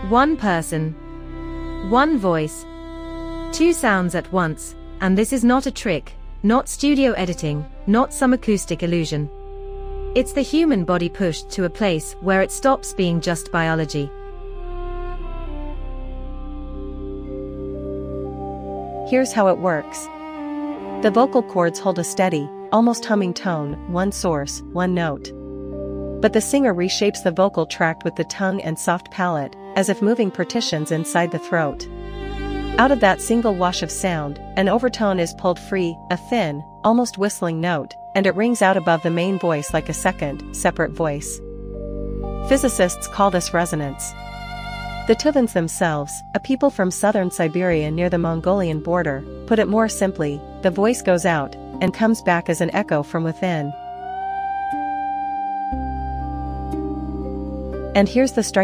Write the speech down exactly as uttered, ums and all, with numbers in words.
One person. One voice. Two sounds at once, and this is not a trick, not studio editing, not some acoustic illusion. It's the human body pushed to a place where it stops being just biology. Here's how it works. The vocal cords hold a steady, almost humming tone, one source, one note. But the singer reshapes the vocal tract with the tongue and soft palate, as if moving partitions inside the throat. Out of that single wash of sound, an overtone is pulled free, a thin, almost whistling note, and it rings out above the main voice like a second, separate voice. Physicists call this resonance. The Tuvans themselves, a people from southern Siberia near the Mongolian border, put it more simply: the voice goes out, and comes back as an echo from within. And here's the striking